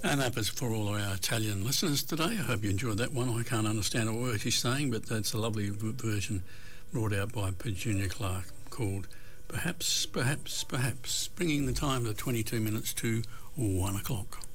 And that was for all of our Italian listeners today. I hope you enjoyed that one. I can't understand a word she's saying, but that's a lovely version brought out by Petunia Clark called Perhaps, Perhaps, Perhaps, bringing the time to 22 minutes to 1 o'clock.